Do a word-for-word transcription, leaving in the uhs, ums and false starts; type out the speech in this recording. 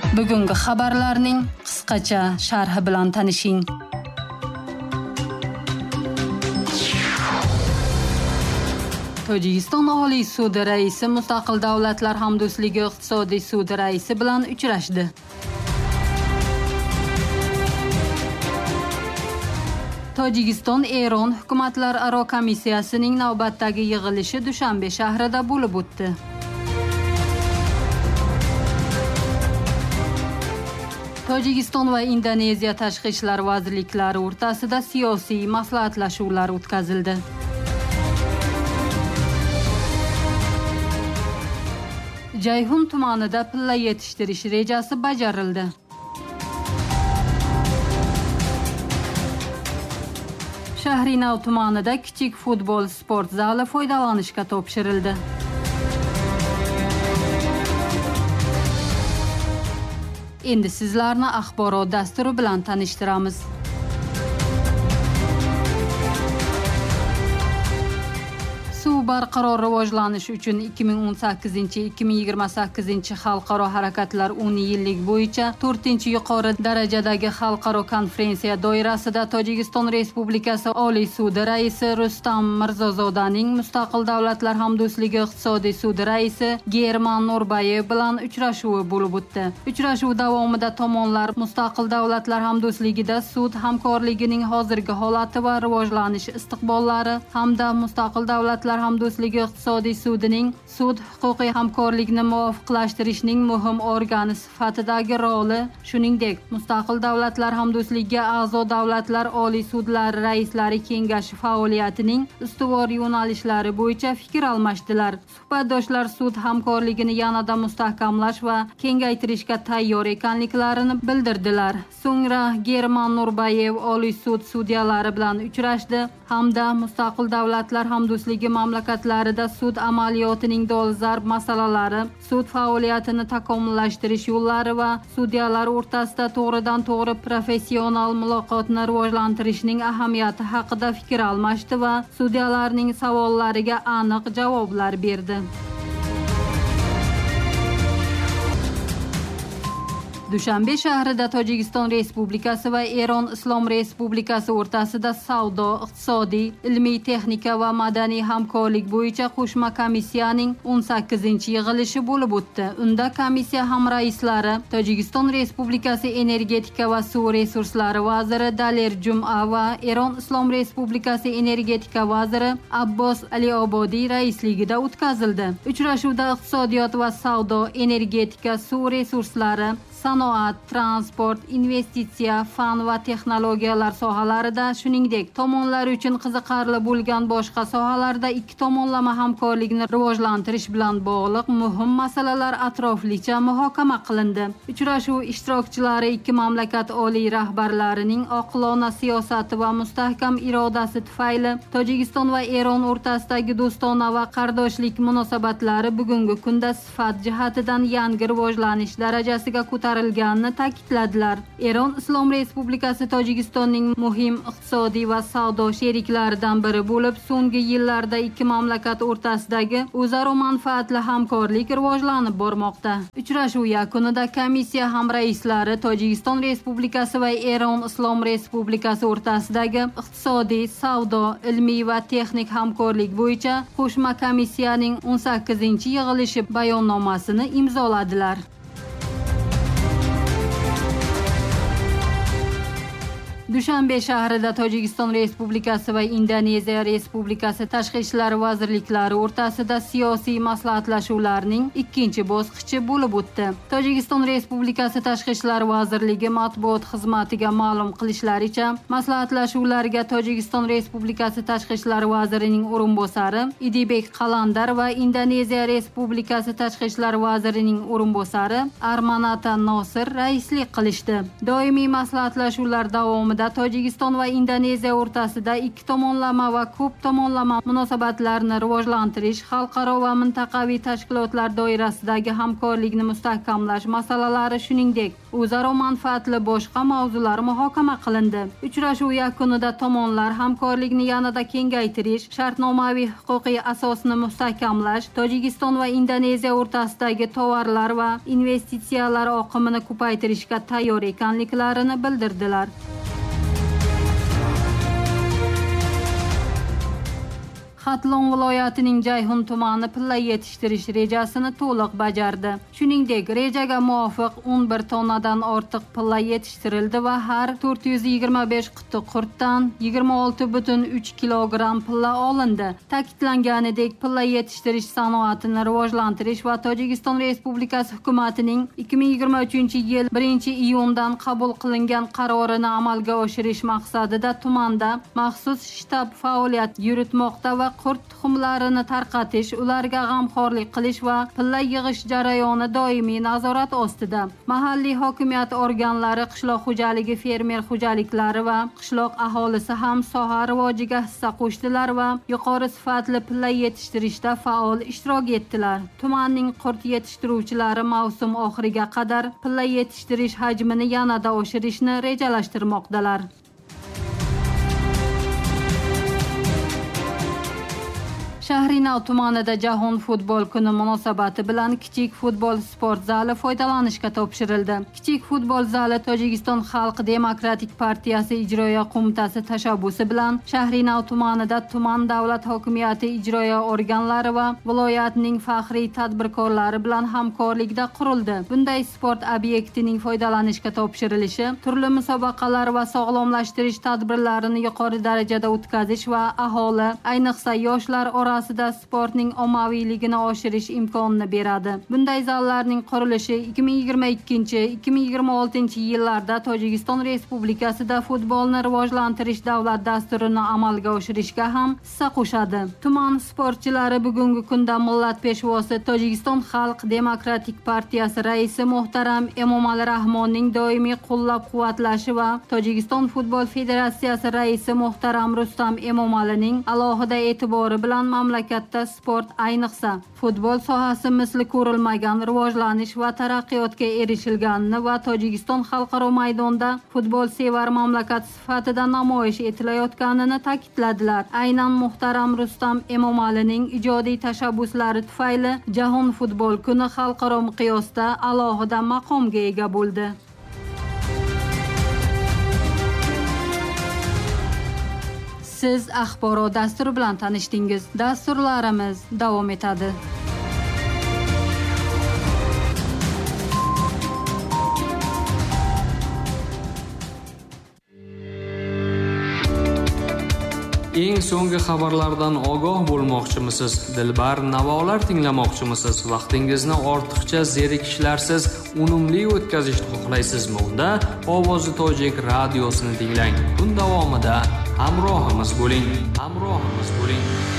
Bugungi xabarlarning qisqacha sharhi bilan tanishing. Tojikiston Oliy sudi raisi Mustaqil davlatlar hamdo'stligi iqtisodiy sudi raisi bilan uchrashdi. Tojikiston Eron hukumatlararo komissiyasining navbatdagi yig'ilishi Dushanbe shahrida bo'lib o'tdi. Tojikiston va Indoneziya tashqi ishlar vazirliklari o'rtasida siyosiy maslahatlashuvlar o'tkazildi. Jayhun tumanida pilla yetishtirish rejasi bajarildi. Shahrinov tumanida kichik futbol sport zali foydalanishga topshirildi. Endi sizlarni axborot dasturi bilan tanishtiramiz. Suv barqaror rivojlanish uchun ikki ming o'n sakkizinchi - ikki ming yigirma sakkizinchi xalqaro harakatlar o'n yillik bo'yicha to'rtinchi yuqori darajadagi xalqaro konferensiya doirasida Tojikiston Respublikasi Oliy sudi raisi Rustam Mirzozodaning Mustaqil davlatlar hamdo'stligi iqtisodiy sudi raisi German Norbayev bilan uchrashuvi bo'lib o'tdi. Uchrashuv davomida tomonlar Mustaqil davlatlar hamdo'stligida sud hamkorligining hozirgi holati va rivojlanish istiqbollari hamda Mustaqil davlatlar hamdo'stligi iqtisodiy sudining sud huquqiy hamkorlikni muvofiqlashtirishning muhim organi sifatidagi roli, shuningdek Mustaqil davlatlar hamdo'stligiga a'zo davlatlar oliy sudlari raislari kengashi faoliyatining ustuvor yo'nalishlari bo'yicha fikr almashdilar. Suhbatdoshlar sud hamkorligini yanada mustahkamlash va kengaytirishga tayyor ekanliklarini bildirdilar. So'ngra German Norbayev Oliy sud sudyalari bilan uchrashdi hamda Mustaqil davlatlar hamdo'stligi mamlakatlarida sud amaliyotining dolzarb masalalari, sud faoliyatini takomillashtirish yo'llari va sudyalar o'rtasida to'g'ridan to'g'ri professional muloqotni rivojlantirishning ahamiyati haqida fikr almashdi va sudyalarning savollariga aniq javoblar berdi. Dushanbe shahrida Tojikiston Respublikasi va Eron Islom Respublikasi o'rtasida savdo, iqtisodiy, ilmiy, texnika va madaniy hamkorlik bo'yicha qo'shma komissiyaning o'n sakkizinchi yig'ilishi bo'lib o'tdi. Unda komissiya hamraislari Tojikiston Respublikasi energetika va suv resurslari vaziri Daler Jum'a va Eron Islom Respublikasi energetika vaziri Abbos Aliobodiy raisligida o'tkazildi. Uchrashuvda iqtisodiyot va savdo, energetika, suv resurslari, sanoat, transport, investitsiya, fan va texnologiyalar sohalarida, shuningdek, tomonlar uchun qiziqarli bo'lgan boshqa sohalarda ikki tomonlama hamkorlikni rivojlantirish bilan bog'liq muhim masalalar atroflicha muhokama qilindi. Uchrashuv ishtirokchilari ikki mamlakat oliy rahbarlarining oqilona siyosati va mustahkam irodasi tufayli Tojikiston va Eron o'rtasidagi do'stona va qardoshlik munosabatlari bugungi kunda sifat jihatidan yangi rivojlanish darajasiga ko'tarilganini ta'kidladilar. Eron Islom Respublikasi Tojikistonning muhim iqtisodiy va savdo sheriklaridan biri bo'lib, so'nggi yillarda ikki mamlakat o'rtasidagi o'zaro manfaatli hamkorlik rivojlanib bormoqda. Uchrashuv yakunida komissiya hamraislari Tojikiston Respublikasi va Eron Islom Respublikasi o'rtasidagi iqtisodiy, savdo, ilmiy va texnik hamkorlik bo'yicha qo'shma komissiyaning o'n sakkizinchi yig'ilishi bayonnomasini imzoladilar. Dushanbe shahrida Tojikiston Respublikasi va Indoneziya Respublikasi tashqi ishlar vazirliklari o'rtasida siyosiy maslahatlashuvlarning ikkinchi bosqichi bo'lib o'tdi. Tojikiston Respublikasi tashqi ishlar vazirligi matbuot xizmatiga ma'lum qilishlaricha, maslahatlashuvlarga Tojikiston Respublikasi tashqi ishlar vazirining o'rinbosari Idibek Qalandar va Indoneziya Respublikasi tashqi ishlar vazirining o'rinbosari Armanata Nosir raislik qilishdi. Doimiy maslahatlashuvlar davomida davomida Tojikiston va Indoneziya o'rtasida ikki tomonlama va ko'p tomonlama munosabatlarni rivojlantirish, xalqaro va mintaqaviy tashkilotlar doirasidagi hamkorlikni mustahkamlash masalalari, shuningdek, o'zaro manfaatli boshqa mavzular muhokama qilindi. Uchrashuv yakunida tomonlar hamkorlikni yanada kengaytirish, shartnomaviy huquqiy asosni mustahkamlash, Tojikiston va Indoneziya o'rtasidagi tovarlar va investitsiyalar oqimini ko'paytirishga tayyor ekanliklarini bildirdilar. Xatlon viloyatining Jayhun tumani pilla yetishtirish rejasini to'liq bajardi. Shuningdek, rejaga muvofiq o'n bir tonnadan ortiq pilla yetishtirildi va har to'rt yuz yigirma besh quti qurtdan yigirma olti butun uch kilogramm pilla olindi. Ta'kidlanganidek, pilla yetishtirish sanoatini rivojlantirish va Tojikiston Respublikasi hukumatining ikki ming yigirma uchinchi yil birinchi iyundan qabul qilingan qarorini amalga oshirish maqsadida tumanda maxsus shtab faoliyat yuritmoqda va qurt tuxumlarini tarqatish, ularga g'amxo'rlik qilish va pilla yig'ish jarayoni doimiy nazorat ostida. Mahalliy hokimiyat organlari, qishloq xo'jaligi fermer xo'jaliklari va qishloq aholisi ham soha rivojiga hissa qo'shdilar va yuqori sifatli pilla yetishtirishda faol ishtirok etdilar. Tumanning qurt yetishtiruvchilari mavsum oxiriga qadar pilla yetishtirish hajmini yanada oshirishni rejalashtirmoqdalar. Shahrinov tumanida Jahon futbol kuni munosabati bilan kichik futbol sport zali foydalanishga topshirildi. Kichik futbol zali Tojikiston Xalq Demokratik partiyasi ijroiya qo'mitasi tashabbusi bilan Shahrinov tumanida tuman davlat hokimiyati ijroiya organlari va viloyatning faxriy tadbirkorlari bilan hamkorlikda qurildi. Bunday sport obyektining foydalanishga topshirilishi turli musobaqalar va sog'lomlashtirish tadbirlarini yuqori darajada o'tkazish va aholi, ayniqsa yoshlar orasida orasida sportning ommaviyligini oshirish imkonini beradi. Bunday zallarning qurilishi ikki ming yigirma ikkinchi - ikki ming yigirma oltinchi yillarda Tojikiston Respublikasida futbolni rivojlantirish davlat dasturini amalga oshirishga ham hissa qo'shadi. Tuman sportchilari bugungi kunda millat peshvosi Tojikiston Xalq Demokratik partiyasi raisi muhtaram Emomali Rahmonning doimiy qo'llab-quvvatlashi va Tojikiston futbol federatsiyasi raisi muhtaram Rustam Emomalining alohida e'tibori bilan mamlakatda sport, ayniqsa futbol sohasi misli ko'rilmagan rivojlanish va taraqqiyotga erishilganini va Tojikiston xalqaro maydonda futbol sevar mamlakat sifatida namoyish etilayotganini ta'kidladilar. Aynan muhtaram Rustam Emomalining ijodiy tashabbuslari tufayli Jahon futbol kuni xalqaro miqyosda alohida maqomga ega bo'ldi. Siz axborot dasturi bilan tanishdingiz. Dasturlarimiz davom etadi. Eng so'nggi xabarlardan ogoh bo'lmoqchimisiz? Dilbar navolar tinglamoqchimisiz? Vaqtingizni ortiqcha zerikishlarsiz unumli o'tkazishni xohlaysizmi? Unda Ovozi Tojik radiosini tinglang. Kun davomida hamrohimiz bo'ling. Hamrohimiz bo'ling.